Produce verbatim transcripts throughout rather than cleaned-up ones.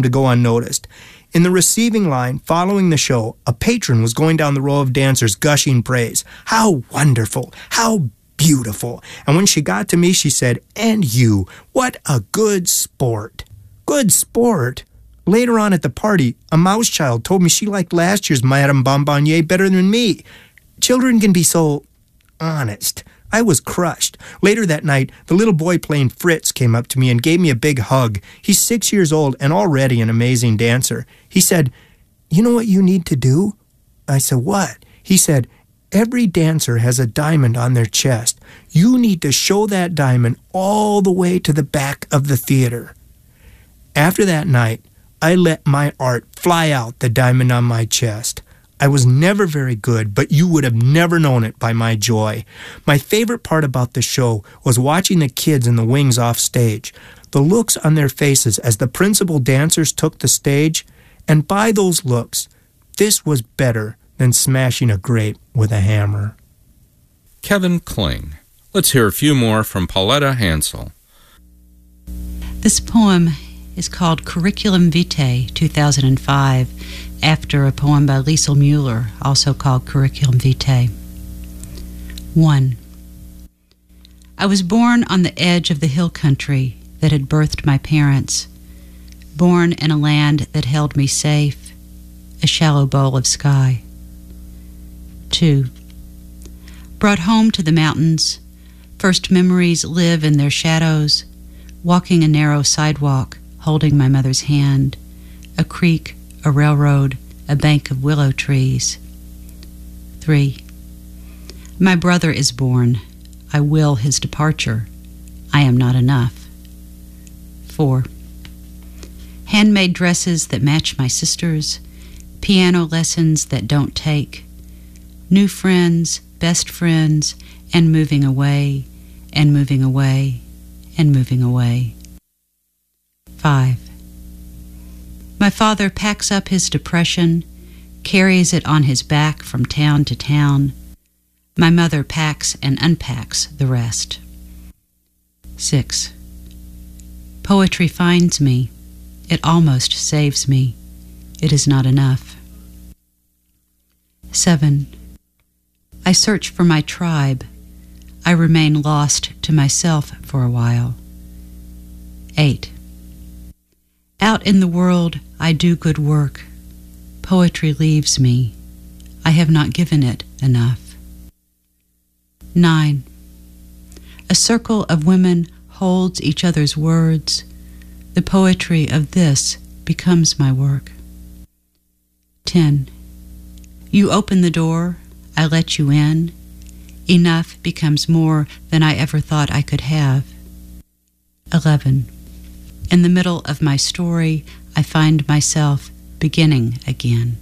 to go unnoticed. In the receiving line, following the show, a patron was going down the row of dancers gushing praise. How wonderful! How beautiful! And when she got to me, she said, "And you, what a good sport." Good sport? Later on at the party, a mouse child told me she liked last year's Madame Bonbonnier better than me. Children can be so honest. I was crushed. Later that night, the little boy playing Fritz came up to me and gave me a big hug. He's six years old and already an amazing dancer. He said, "You know what you need to do?" I said, "What?" He said, "Every dancer has a diamond on their chest. You need to show that diamond all the way to the back of the theater." After that night, I let my art fly out the diamond on my chest. I was never very good, but you would have never known it by my joy. My favorite part about the show was watching the kids in the wings off stage, the looks on their faces as the principal dancers took the stage, and by those looks, this was better than smashing a grape with a hammer. Kevin Kling. Let's hear a few more from Pauletta Hansel. This poem is called Curriculum Vitae two thousand five, after a poem by Liesl Mueller, also called Curriculum Vitae. One. I was born on the edge of the hill country that had birthed my parents, born in a land that held me safe, a shallow bowl of sky. Two. Brought home to the mountains, first memories live in their shadows, walking a narrow sidewalk, holding my mother's hand, a creek, a railroad, a bank of willow trees. Three. My brother is born. I will his departure. I am not enough. Four. Handmade dresses that match my sister's, piano lessons that don't take, new friends, best friends, and moving away, and moving away, and moving away. Five. My father packs up his depression, carries it on his back from town to town. My mother packs and unpacks the rest. Six. Poetry finds me. It almost saves me. It is not enough. Seven. I search for my tribe. I remain lost to myself for a while. Eight. Out in the world, I do good work. Poetry leaves me. I have not given it enough. Nine. A circle of women holds each other's words. The poetry of this becomes my work. Ten. You open the door, I let you in. Enough becomes more than I ever thought I could have. Eleven. In the middle of my story, I find myself beginning again.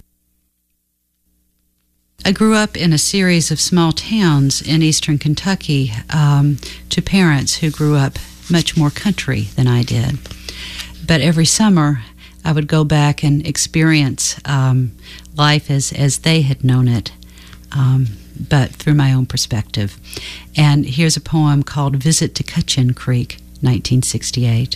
I grew up in a series of small towns in eastern Kentucky um, to parents who grew up much more country than I did. But every summer, I would go back and experience um, life as, as they had known it, um, but through my own perspective. And here's a poem called Visit to Cutchin Creek, nineteen sixty-eight.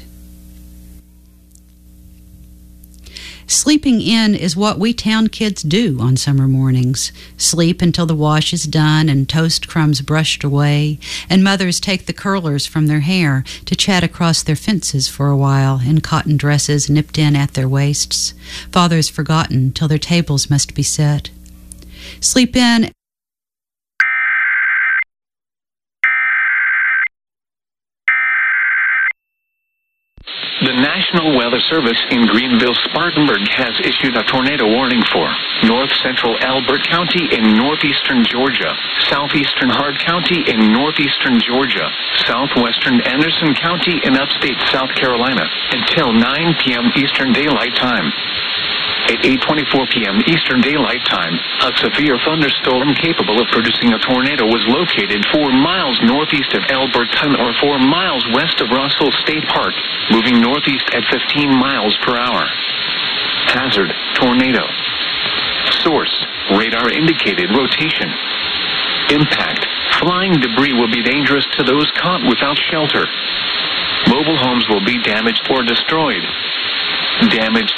Sleeping in is what we town kids do on summer mornings. Sleep until the wash is done and toast crumbs brushed away, and mothers take the curlers from their hair to chat across their fences for a while in cotton dresses nipped in at their waists. Fathers forgotten till their tables must be set. Sleep in. The National Weather Service in Greenville-Spartanburg has issued a tornado warning for north-central Elbert County in northeastern Georgia, southeastern Hard County in northeastern Georgia, southwestern Anderson County in upstate South Carolina until nine p.m. Eastern Daylight Time. At eight twenty-four p.m. Eastern Daylight Time, a severe thunderstorm capable of producing a tornado was located four miles northeast of Elberton or four miles west of Russell State Park, moving northeast at fifteen miles per hour. Hazard, tornado. Source, radar indicated rotation. Impact, flying debris will be dangerous to those caught without shelter. Mobile homes will be damaged or destroyed. Damaged